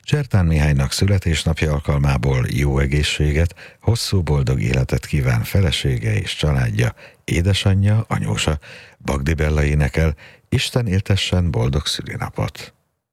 Zsertán Mihálynak születésnapja alkalmából jó egészséget, hosszú boldog életet kíván felesége és családja, édesanyja, anyósa. Bagdi Bella énekel: Isten éltessen boldog szülinapot!